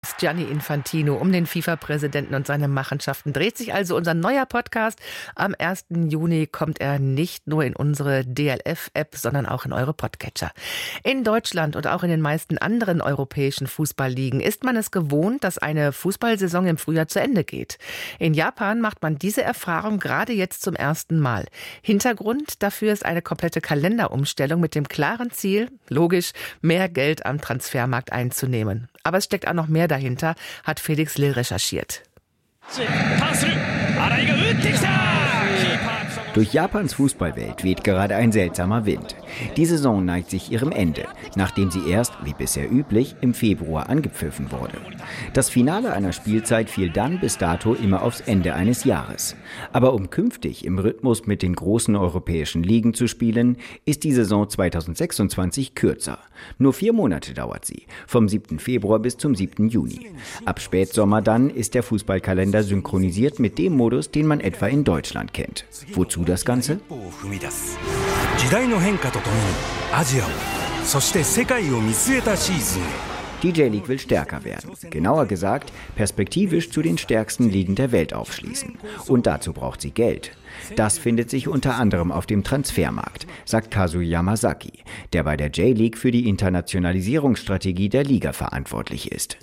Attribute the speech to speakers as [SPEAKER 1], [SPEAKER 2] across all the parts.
[SPEAKER 1] Gianni Infantino um den FIFA-Präsidenten und seine Machenschaften dreht sich also unser neuer Podcast. Am 1. Juni kommt er nicht nur in unsere DLF-App, sondern auch in eure Podcatcher. In Deutschland und auch in den meisten anderen europäischen Fußballligen ist man es gewohnt, dass eine Fußballsaison im Frühjahr zu Ende geht. In Japan macht man diese Erfahrung gerade jetzt zum ersten Mal. Hintergrund dafür ist eine komplette Kalenderumstellung mit dem klaren Ziel, logisch, mehr Geld am Transfermarkt einzunehmen. Aber es steckt auch noch mehr dahinter, hat Felix Lill recherchiert.
[SPEAKER 2] Durch Japans Fußballwelt weht gerade ein seltsamer Wind. Die Saison neigt sich ihrem Ende, nachdem sie erst, wie bisher üblich, im Februar angepfiffen wurde. Das Finale einer Spielzeit fiel dann bis dato immer aufs Ende eines Jahres. Aber um künftig im Rhythmus mit den großen europäischen Ligen zu spielen, ist die Saison 2026 kürzer. Nur 4 Monate dauert sie, vom 7. Februar bis zum 7. Juni. Ab Spätsommer dann ist der Fußballkalender synchronisiert mit dem Modus, den man etwa in Deutschland kennt. Wozu das Ganze? Die J-League will stärker werden. Genauer gesagt, perspektivisch zu den stärksten Ligen der Welt aufschließen. Und dazu braucht sie Geld. Das findet sich unter anderem auf dem Transfermarkt, sagt Kazuya Yamazaki, der bei der J-League für die Internationalisierungsstrategie der Liga verantwortlich ist.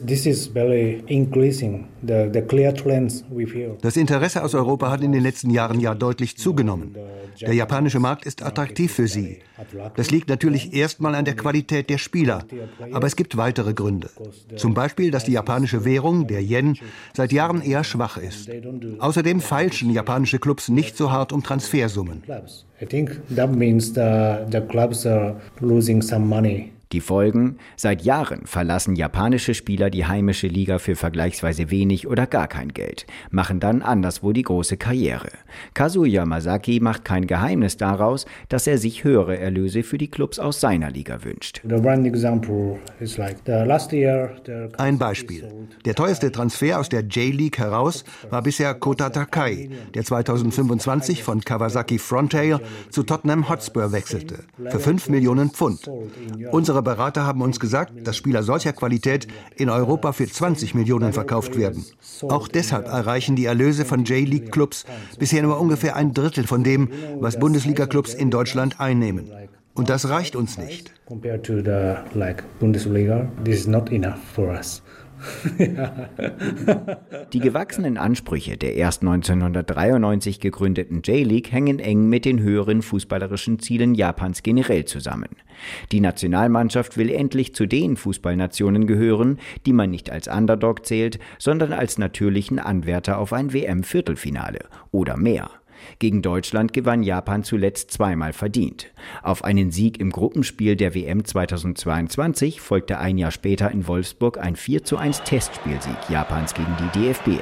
[SPEAKER 3] Das Interesse aus Europa hat in den letzten Jahren ja deutlich zugenommen. Der japanische Markt ist attraktiv für sie. Das liegt natürlich erstmal an der Qualität der Spieler, aber es gibt weitere Gründe. Zum Beispiel, dass die japanische Währung, der Yen, seit Jahren eher schwach ist. Außerdem feilschen japanische Clubs nicht so hart um Transfersummen.
[SPEAKER 2] Die Folgen: Seit Jahren verlassen japanische Spieler die heimische Liga für vergleichsweise wenig oder gar kein Geld, machen dann anderswo die große Karriere. Kazuya Yamazaki macht kein Geheimnis daraus, dass er sich höhere Erlöse für die Clubs aus seiner Liga wünscht.
[SPEAKER 3] Ein Beispiel. Der teuerste Transfer aus der J-League heraus war bisher Kota Takai, der 2025 von Kawasaki Frontale zu Tottenham Hotspur wechselte, für 5 Millionen Pfund. Unsere Berater haben uns gesagt, dass Spieler solcher Qualität in Europa für 20 Millionen verkauft werden. Auch deshalb erreichen die Erlöse von J-League-Clubs bisher nur ungefähr 1/3 von dem, was Bundesliga-Clubs in Deutschland einnehmen. Und das reicht uns nicht.
[SPEAKER 2] Die gewachsenen Ansprüche der erst 1993 gegründeten J-League hängen eng mit den höheren fußballerischen Zielen Japans generell zusammen. Die Nationalmannschaft will endlich zu den Fußballnationen gehören, die man nicht als Underdog zählt, sondern als natürlichen Anwärter auf ein WM-Viertelfinale oder mehr. Gegen Deutschland gewann Japan zuletzt 2-mal verdient. Auf einen Sieg im Gruppenspiel der WM 2022 folgte ein Jahr später in Wolfsburg ein 4:1 Testspielsieg Japans gegen die DFB 11.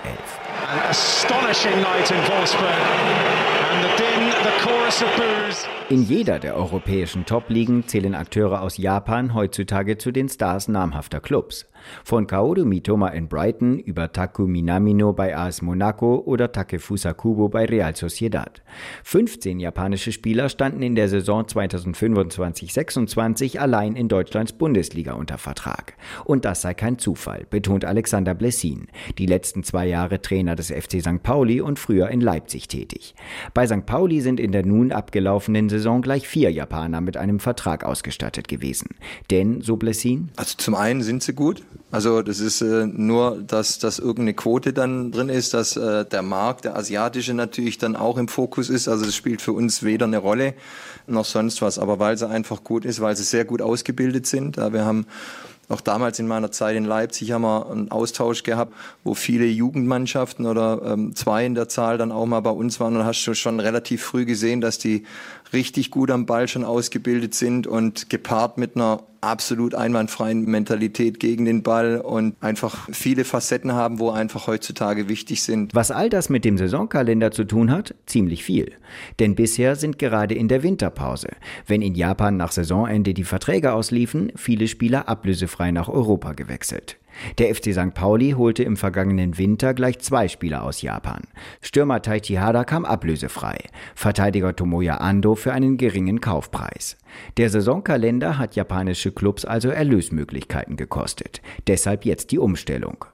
[SPEAKER 2] In jeder der europäischen Top-Ligen zählen Akteure aus Japan heutzutage zu den Stars namhafter Clubs. Von Kaoru Mitoma in Brighton über Taku Minamino bei AS Monaco oder Takefusa Kubo bei Real Sociedad. 15 japanische Spieler standen in der Saison 2025/26 allein in Deutschlands Bundesliga unter Vertrag. Und das sei kein Zufall, betont Alexander Blessin, die letzten 2 Jahre Trainer des FC St. Pauli und früher in Leipzig tätig. Bei St. Pauli sind in der nun abgelaufenen Saison gleich 4 Japaner mit einem Vertrag ausgestattet gewesen. Denn, so Blessin:
[SPEAKER 4] Also zum einen sind sie gut. Also das ist nur, dass irgendeine Quote dann drin ist, dass der Markt, der asiatische natürlich dann auch im Fokus ist. Also das spielt für uns weder eine Rolle noch sonst was. Aber weil sie einfach gut ist, weil sie sehr gut ausgebildet sind. Wir haben auch damals in meiner Zeit in Leipzig haben wir einen Austausch gehabt, wo viele Jugendmannschaften oder 2 in der Zahl dann auch mal bei uns waren. Und hast du schon relativ früh gesehen, dass die richtig gut am Ball schon ausgebildet sind und gepaart mit einer absolut einwandfreien Mentalität gegen den Ball und einfach viele Facetten haben, wo einfach heutzutage wichtig sind.
[SPEAKER 2] Was all das mit dem Saisonkalender zu tun hat? Ziemlich viel. Denn bisher sind gerade in der Winterpause, wenn in Japan nach Saisonende die Verträge ausliefen, viele Spieler ablösefrei nach Europa gewechselt. Der FC St. Pauli holte im vergangenen Winter gleich 2 Spieler aus Japan. Stürmer Taichi Hara kam ablösefrei, Verteidiger Tomoya Ando für einen geringen Kaufpreis. Der Saisonkalender hat japanische Clubs also Erlösmöglichkeiten gekostet. Deshalb jetzt die Umstellung.